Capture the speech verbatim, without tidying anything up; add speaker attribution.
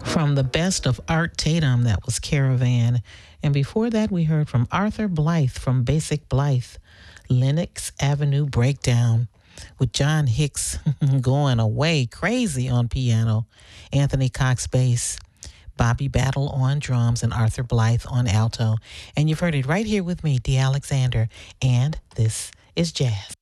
Speaker 1: From the best of Art Tatum, that was Caravan. And before that, we heard from Arthur Blythe from Basic Blythe, Lenox Avenue Breakdown, with John Hicks going away crazy on piano, Anthony Cox bass, Bobby Battle on drums, and Arthur Blythe on alto. And you've heard it right here with me, Dee Alexander, and this is Jazz.